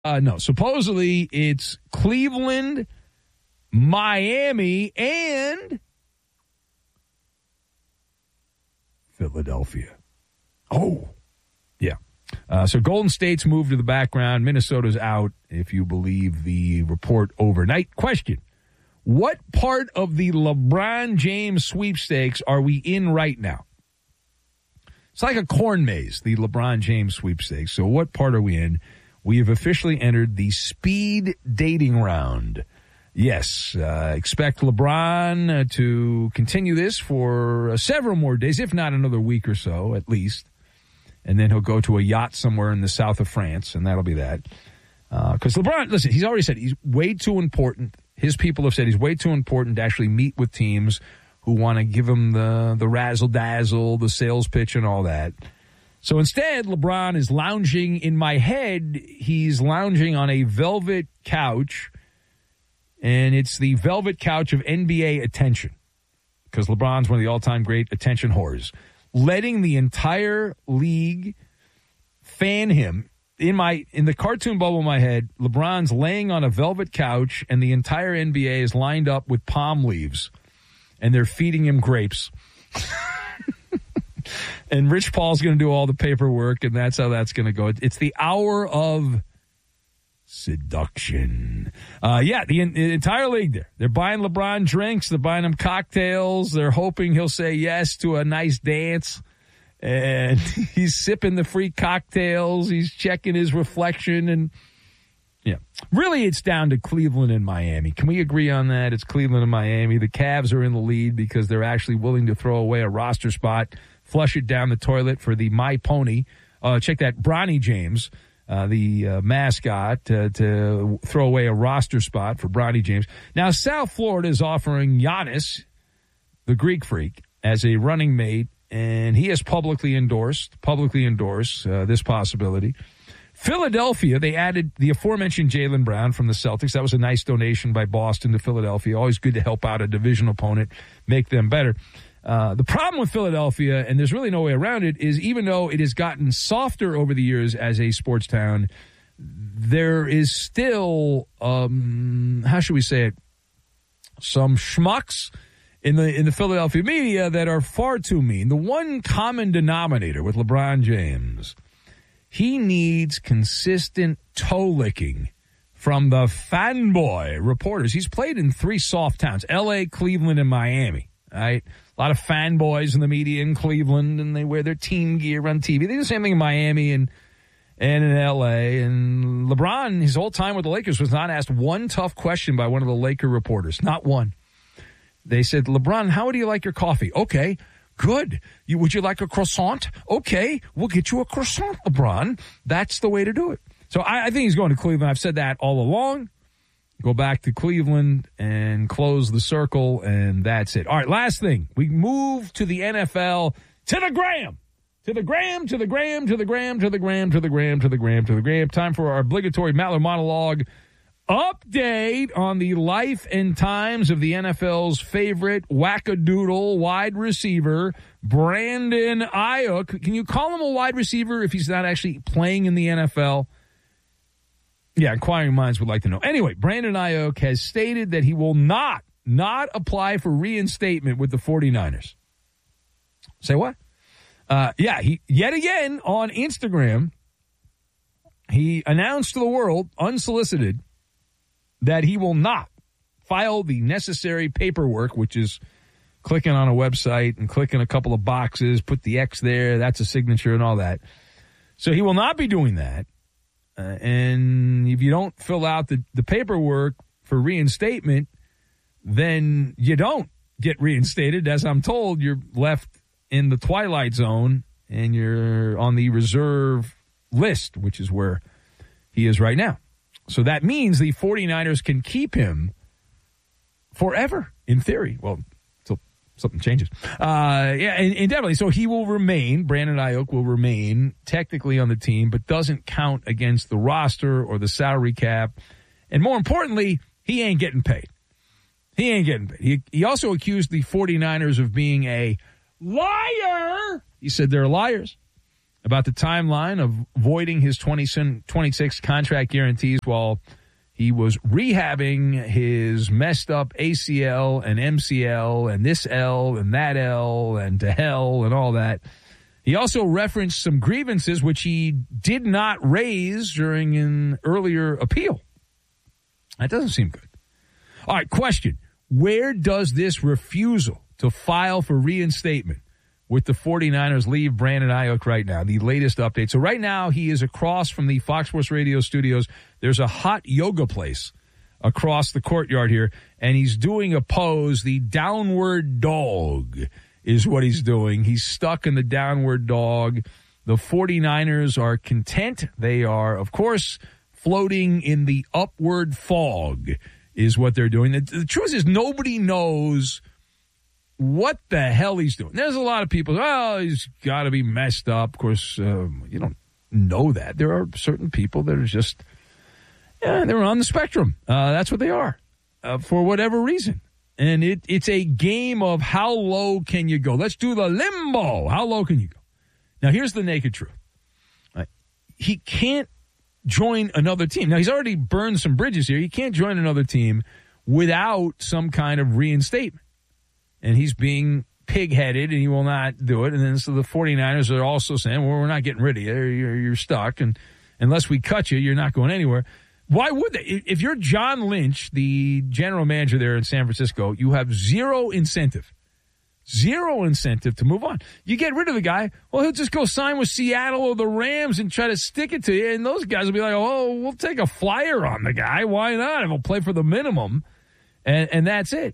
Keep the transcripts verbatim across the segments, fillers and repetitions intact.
Uh, no, supposedly it's Cleveland, Miami, and Philadelphia. Oh, yeah. Uh, so Golden State's moved to the background. Minnesota's out, if you believe the report overnight. Question: what part of the LeBron James sweepstakes are we in right now? It's like a corn maze, the LeBron James sweepstakes. So what part are we in? We have officially entered the speed dating round. Yes, uh, expect LeBron uh, to continue this for uh, several more days, if not another week or so, at least. And then he'll go to a yacht somewhere in the south of France, and that'll be that. Because uh, LeBron, listen, he's already said he's way too important. His people have said he's way too important to actually meet with teams who want to give him the, the razzle-dazzle, the sales pitch, and all that. So instead, LeBron is lounging in my head. He's lounging on a velvet couch, and it's the velvet couch of N B A attention, because LeBron's one of the all-time great attention whores, letting the entire league fan him. In my in the cartoon bubble in my head, LeBron's laying on a velvet couch, and the entire N B A is lined up with palm leaves, and they're feeding him grapes. And Rich Paul's going to do all the paperwork, and that's how that's going to go. It's the hour of seduction. Uh, yeah, the, the entire league there. They're buying LeBron drinks. They're buying him cocktails. They're hoping he'll say yes to a nice dance. And he's sipping the free cocktails. He's checking his reflection. And, yeah, really it's down to Cleveland and Miami. Can we agree on that? It's Cleveland and Miami. The Cavs are in the lead because they're actually willing to throw away a roster spot, flush it down the toilet for the My Pony. Uh, check that, Bronny James, uh, the uh, mascot, uh, to throw away a roster spot for Bronny James. Now, South Florida is offering Giannis, the Greek freak, as a running mate, and he has publicly endorsed, publicly endorsed uh, this possibility. Philadelphia, they added the aforementioned Jaylen Brown from the Celtics. That was a nice donation by Boston to Philadelphia. Always good to help out a division opponent, make them better. Uh, the problem with Philadelphia, and there's really no way around it, is even though it has gotten softer over the years as a sports town, there is still, um, how should we say it, some schmucks in the in the Philadelphia media that are far too mean. The one common denominator with LeBron James, he needs consistent toe-licking from the fanboy reporters. He's played in three soft towns, L A, Cleveland, and Miami, right? A lot of fanboys in the media in Cleveland, and they wear their team gear on T V. They do the same thing in Miami and and in L A. And LeBron, his whole time with the Lakers, was not asked one tough question by one of the Laker reporters. Not one. They said, LeBron, how do you like your coffee? Okay, good. You, would you like a croissant? Okay, we'll get you a croissant, LeBron. That's the way to do it. So I, I think he's going to Cleveland. I've said that all along. Go back to Cleveland and close the circle, and that's it. All right, last thing. We move to the N F L, to the gram. To the gram, to the gram, to the gram, to the gram, to the gram, to the gram, to the gram. Time for our obligatory Mattler monologue update on the life and times of the N F L's favorite wackadoodle wide receiver, Brandon Aiyuk. Can you call him a wide receiver if he's not actually playing in the N F L? Yeah, inquiring minds would like to know. Anyway, Brandon Aiyuk has stated that he will not, not apply for reinstatement with the 49ers. Say what? Uh, yeah, he yet again on Instagram, he announced to the world, unsolicited, that he will not file the necessary paperwork, which is clicking on a website and clicking a couple of boxes, put the X there, that's a signature and all that. So he will not be doing that. Uh, and if you don't fill out the, the paperwork for reinstatement, then you don't get reinstated. As I'm told, you're left in the twilight zone and you're on the reserve list, which is where he is right now. So that means the 49ers can keep him forever, in theory. Well, until something changes. Uh, yeah, and, and definitely. So he will remain, Brandon Aiyuk will remain technically on the team, but doesn't count against the roster or the salary cap. And more importantly, he ain't getting paid. He ain't getting paid. He, he also accused the 49ers of being a liar. He said they're liars. about the timeline of voiding his twenty twenty-six contract guarantees while he was rehabbing his messed up A C L and M C L and this L and that L and to hell and all that. He also referenced some grievances which he did not raise during an earlier appeal. That doesn't seem good. All right, question. Where does this refusal to file for reinstatement with the 49ers leave Brandon Ayuk right now? The latest update. So right now he is across from the Fox Sports Radio studios. There's a hot yoga place across the courtyard here, and he's doing a pose. The downward dog is what he's doing. He's stuck in the downward dog. The 49ers are content. They are, of course, floating in the upward fog is what they're doing. The, the truth is nobody knows what the hell he's doing. There's a lot of people, oh, he's got to be messed up. Of course, um, you don't know that. There are certain people that are just, yeah, they're on the spectrum. Uh, that's what they are uh, for whatever reason. And it, it's a game of how low can you go. Let's do the limbo. How low can you go? Now, here's the naked truth. Uh, he can't join another team. Now, he's already burned some bridges here. He can't join another team without some kind of reinstatement. And he's being pig-headed, and he will not do it. And then so the 49ers are also saying, well, we're not getting rid of you. You're, you're stuck. And unless we cut you, you're not going anywhere. Why would they? If you're John Lynch, the general manager there in San Francisco, you have zero incentive. Zero incentive to move on. You get rid of the guy, well, he'll just go sign with Seattle or the Rams and try to stick it to you. And those guys will be like, oh, we'll take a flyer on the guy. Why not? He'll play for the minimum. And, and that's it.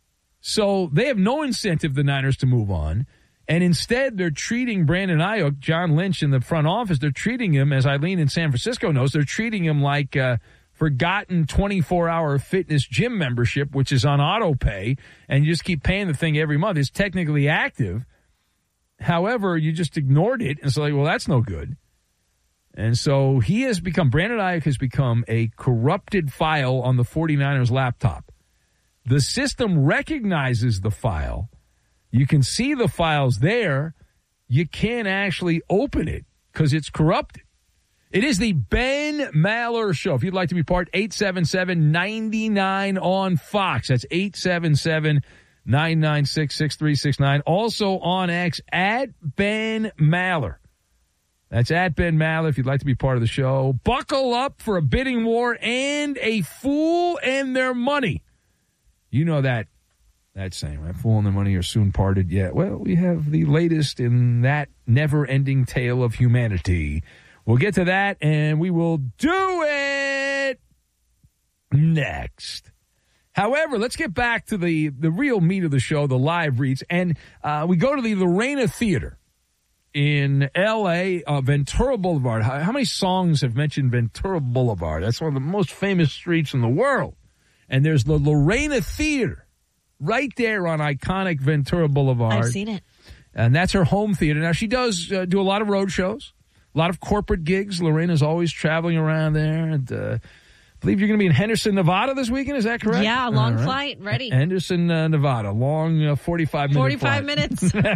So they have no incentive, the Niners, to move on. And instead, they're treating Brandon Ayuk, John Lynch in the front office, they're treating him, as Eileen in San Francisco knows, they're treating him like a forgotten twenty-four hour fitness gym membership, which is on auto pay, and you just keep paying the thing every month. It's technically active. However, you just ignored it, and so like, well, that's no good. And so he has become, Brandon Ayuk has become a corrupted file on the 49ers laptop. The system recognizes the file. You can see the files there. You can't actually open it because it's corrupted. It is the Ben Maller Show. If you'd like to be part, eight seven seven, nine nine on Fox. That's eight seven seven, nine nine six, six three six nine. Also on X, at Ben Maller. That's at Ben Maller if you'd like to be part of the show. Buckle up for a bidding war and a fool and their money. You know that that saying, right? Fool and their money are soon parted. Yeah, well, we have the latest in that never-ending tale of humanity. We'll get to that, and we will do it next. However, let's get back to the, the real meat of the show, the live reads. And uh, we go to the Lorena Theater in L A, uh, Ventura Boulevard. How, how many songs have mentioned Ventura Boulevard? That's one of the most famous streets in the world. And there's the Lorena Theater right there on iconic Ventura Boulevard. I've seen it. And that's her home theater. Now, she does uh, do a lot of road shows, a lot of corporate gigs. Lorena's always traveling around there. And uh, I believe you're going to be in Henderson, Nevada this weekend. Is that correct? Yeah, long right. flight. Ready. Henderson, uh, Nevada. Long uh, forty-five minute forty-five flight. minutes. All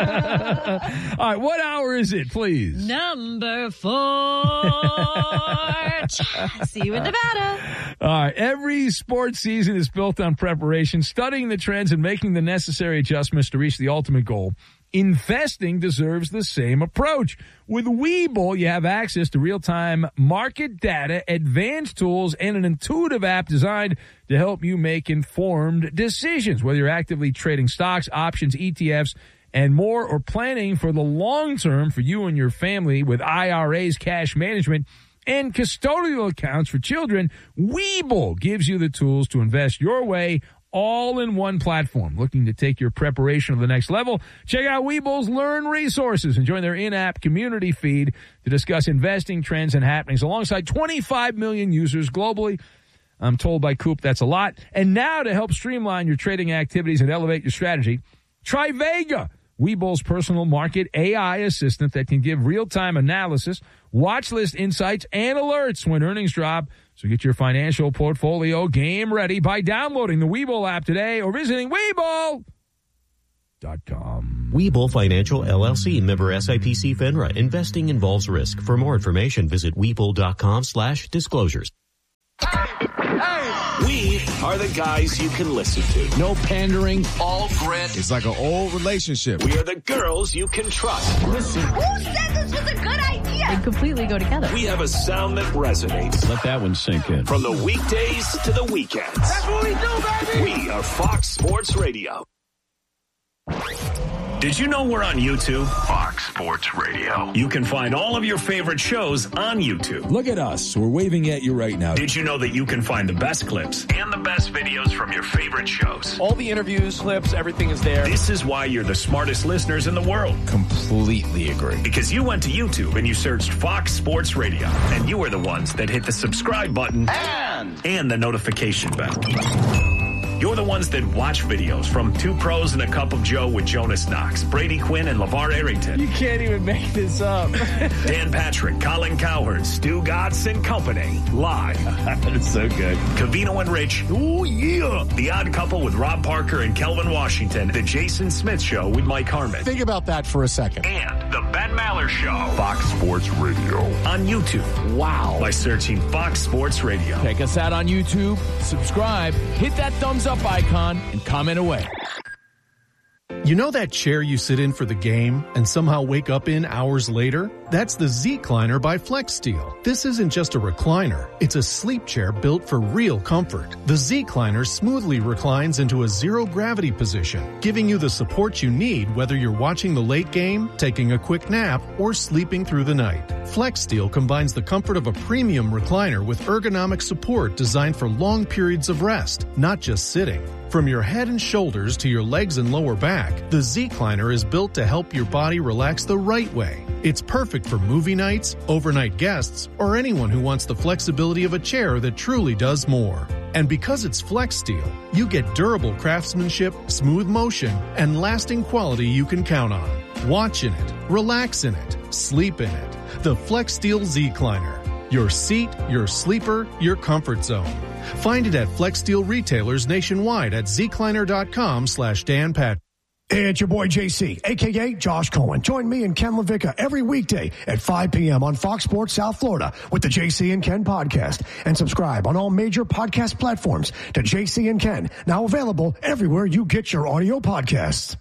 right, what hour is it, please? Number four. See you in Nevada. All right, every sports season is built on preparation, studying the trends, and making the necessary adjustments to reach the ultimate goal. Investing deserves the same approach. With Webull, you have access to real-time market data, advanced tools, and an intuitive app designed to help you make informed decisions. Whether you're actively trading stocks, options, E T Fs, and more, or planning for the long term for you and your family with I R As, cash management, and custodial accounts for children, Webull gives you the tools to invest your way, all in one platform. Looking to take your preparation to the next level? Check out Webull's Learn Resources and join their in-app community feed to discuss investing trends and happenings alongside twenty-five million users globally. I'm told by Coop that's a lot. And now to help streamline your trading activities and elevate your strategy, try Vega, Webull's personal market A I assistant that can give real-time analysis, watch list insights, and alerts when earnings drop. So get your financial portfolio game ready by downloading the Webull app today or visiting Webull dot com. Webull Financial, L L C, member S I P C FINRA. Investing involves risk. For more information, visit webull.com slash disclosures. We are the guys you can listen to. No pandering. All grit. It's like an old relationship. We are the girls you can trust. Listen. Who said this was a good idea? They completely go together. We have a sound that resonates. Let that one sink in. From the weekdays to the weekends. That's what we do, baby. We are Fox Sports Radio. Did you know we're on YouTube? Fox Sports Radio. You can find all of your favorite shows on YouTube. Look at us. We're waving at you right now. Did you know that you can find the best clips and the best videos from your favorite shows? All the interviews, clips, everything is there. This is why you're the smartest listeners in the world. Completely agree. Because you went to YouTube and you searched Fox Sports Radio, and you were the ones that hit the subscribe button And, and the notification bell. You're the ones that watch videos from Two Pros and a Cup of Joe with Jonas Knox, Brady Quinn, and LeVar Arrington. you can't even make this up. Dan Patrick, Colin Cowherd, Stu Gatz and Company. Live. It's so good. Covino and Rich. Oh, yeah. The Odd Couple with Rob Parker and Kelvin Washington. The Jason Smith Show with Mike Harmon. Think about that for a second. And the Ben Maller Show. Fox Sports Radio. On YouTube. Wow. By searching Fox Sports Radio. Check us out on YouTube. Subscribe. Hit that thumbs up icon and comment away. You know that chair you sit in for the game and somehow wake up in hours later? That's the Z-Cliner by FlexSteel. This isn't just a recliner. It's a sleep chair built for real comfort. The Z-Cliner smoothly reclines into a zero-gravity position, giving you the support you need whether you're watching the late game, taking a quick nap, or sleeping through the night. FlexSteel combines the comfort of a premium recliner with ergonomic support designed for long periods of rest, not just sitting. From your head and shoulders to your legs and lower back, the Z-Cliner is built to help your body relax the right way. It's perfect for movie nights, overnight guests, or anyone who wants the flexibility of a chair that truly does more. And because it's FlexSteel, you get durable craftsmanship, smooth motion, and lasting quality you can count on. Watch in it, relax in it, sleep in it. The FlexSteel Z-Cliner. Your seat, your sleeper, your comfort zone. Find it at FlexSteel retailers nationwide at zcliner.com slash Dan Pat. Hey, it's your boy J C, a k a. Josh Cohen. Join me and Ken LaVicka every weekday at five p.m. on Fox Sports South Florida with the J C and Ken podcast. And subscribe on all major podcast platforms to J C and Ken, now available everywhere you get your audio podcasts.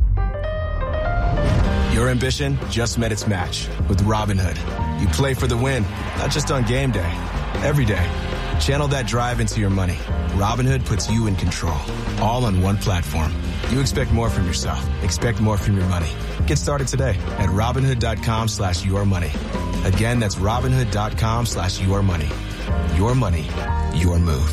Your ambition just met its match with Robinhood. You play for the win, not just on game day, every day. Channel that drive into your money. Robinhood puts you in control, all on one platform. You expect more from yourself. Expect more from your money. Get started today at Robinhood.com slash your money. Again, that's Robinhood.com slash your money. Your money, your move.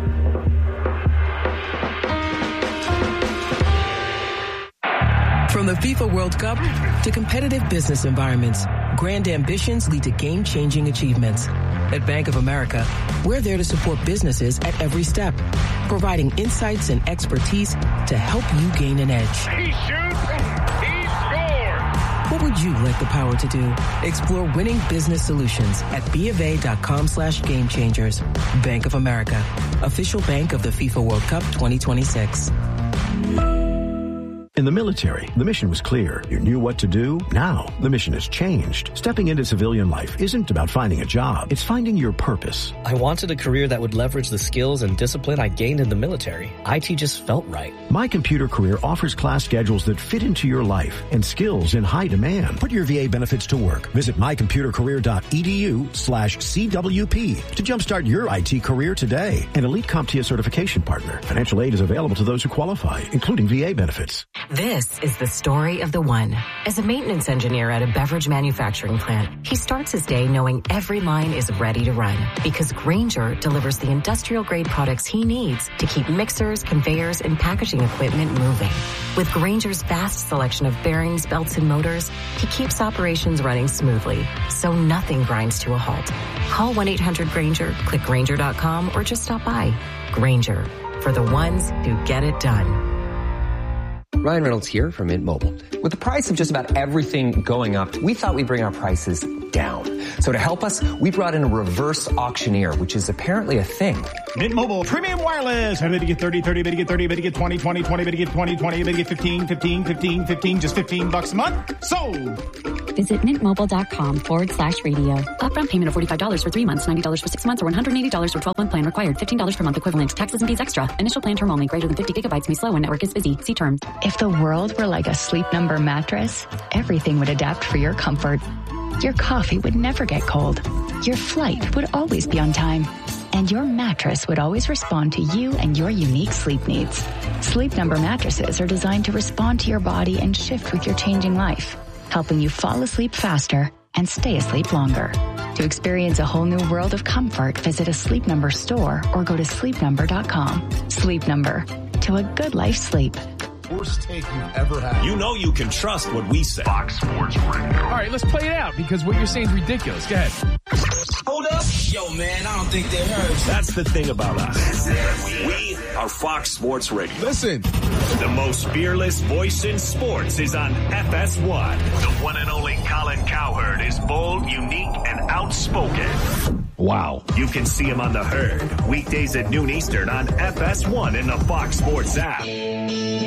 From the FIFA World Cup to competitive business environments, grand ambitions lead to game-changing achievements. At Bank of America, we're there to support businesses at every step, providing insights and expertise to help you gain an edge. He shoots, he scores. What would you like the power to do? Explore winning business solutions at BofA.com slash game changers. Bank of America, official bank of the FIFA World Cup twenty twenty-six. In the military, the mission was clear. You knew what to do. Now, the mission has changed. Stepping into civilian life isn't about finding a job. It's finding your purpose. I wanted a career that would leverage the skills and discipline I gained in the military. I T just felt right. My Computer Career offers class schedules that fit into your life and skills in high demand. Put your V A benefits to work. Visit mycomputercareer.edu slash CWP to jumpstart your I T career today. An elite CompTIA certification partner. Financial aid is available to those who qualify, including V A benefits. This is the story of the one. As a maintenance engineer at a beverage manufacturing plant, he starts his day knowing every line is ready to run because Grainger delivers the industrial-grade products he needs to keep mixers, conveyors, and packaging equipment moving. With Grainger's vast selection of bearings, belts, and motors, he keeps operations running smoothly, so nothing grinds to a halt. Call one eight hundred Grainger, click Grainger dot com, or just stop by. Grainger, for the ones who get it done. Ryan Reynolds here from Mint Mobile. With the price of just about everything going up, we thought we'd bring our prices down. So to help us, we brought in a reverse auctioneer, which is apparently a thing. Mint Mobile Premium Wireless. How did you get thirty, thirty, bid you get thirty, bid you get twenty, twenty, twenty, bid you get twenty, twenty, bid you get fifteen, fifteen, fifteen, fifteen, just fifteen bucks a month? Sold! Visit mintmobile.com forward slash radio. Upfront payment of forty-five dollars for three months, ninety dollars for six months, or one hundred eighty dollars for twelve-month plan required. fifteen dollars per month equivalent. Taxes and fees extra. Initial plan term only. Greater than fifty gigabytes may slow when network is busy. See terms. If the world were like a Sleep Number mattress, everything would adapt for your comfort. Your coffee would never get cold. Your flight would always be on time. And your mattress would always respond to you and your unique sleep needs. Sleep Number mattresses are designed to respond to your body and shift with your changing life, helping you fall asleep faster and stay asleep longer. To experience a whole new world of comfort, visit a Sleep Number store or go to sleep number dot com. Sleep Number. To a good life sleep. Worst take you've ever had. You know you can trust what we say. Fox Sports Radio. All right, let's play it out because what you're saying is ridiculous. Go ahead. Hold up. Yo, man, I don't think they heard. That's the thing about us. We are Fox Sports Radio. Listen. The most fearless voice in sports is on F S one. The one and only Colin Cowherd is bold, unique, and outspoken. Wow. You can see him on The Herd, weekdays at noon Eastern on F S one in the Fox Sports app.